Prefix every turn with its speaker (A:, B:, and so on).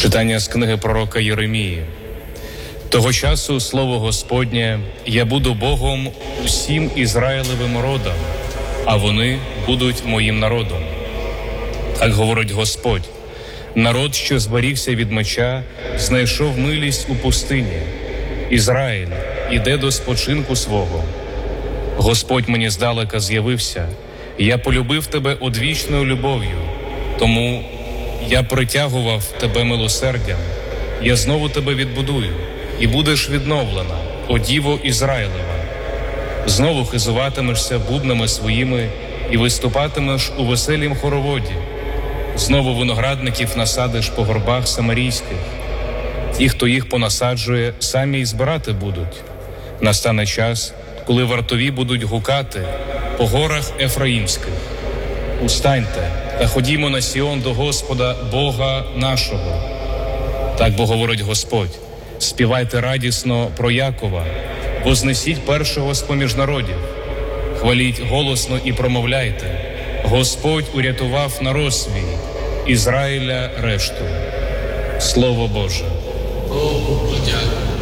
A: Читання з книги пророка Єремії. Того часу слово Господнє: «Я буду Богом усім Ізраїлевим родам, а вони будуть моїм народом». Так говорить Господь: народ, що зберігся від меча, знайшов милість у пустині. Ізраїль іде до спочинку свого. Господь мені здалека з'явився, я полюбив тебе одвічною любов'ю, тому я притягував тебе милосердям, я знову тебе відбудую, і будеш відновлена, о Діво Ізраїлева. Знову хизуватимешся бубнами своїми і виступатимеш у веселім хороводі. Знову виноградників насадиш по горбах самарійських. Ті, хто їх понасаджує, самі й збирати будуть. Настане час, коли вартові будуть гукати по горах Ефраїмських: «Устаньте та ходімо на Сіон до Господа, Бога нашого». Так бо говорить Господь: співайте радісно про Якова, вознесіть першого з-поміж народів. Хваліть голосно і промовляйте: Господь урятував народ свій, Ізраїля решту. Слово Боже.
B: Богу подяку.